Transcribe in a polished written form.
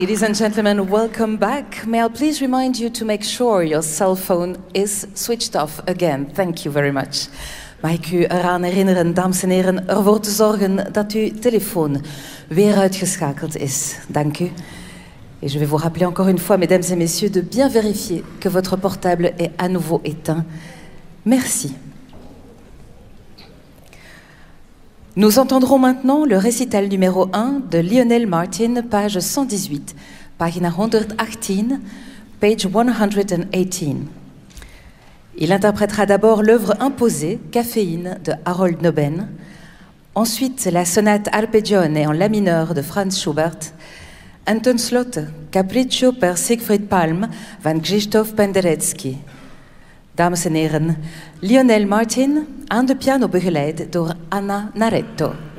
Ladies and gentlemen, welcome back. May I please remind you to make sure your cell phone is switched off again. Thank you very much. Mag ik u eraan herinneren, dames en heren, ervoor te zorgen dat uw telefoon weer uitgeschakeld is. Dank u. Et je vais vous rappeler encore une fois, mesdames et messieurs, de bien vérifier que votre portable est à nouveau éteint. Merci. Nous entendrons maintenant le récital numéro 1 de Lionel Martin, page 118, pagina 118, page 118. Il interprétera d'abord l'œuvre imposée, Caféine, de Harold Noben, ensuite la sonate Arpeggione en la mineur de Franz Schubert, en tenslotte Capriccio per Siegfried Palm van Krzysztof Penderecki. Dames en heren, Lionel Martin aan de piano begeleid door Anna Naretto.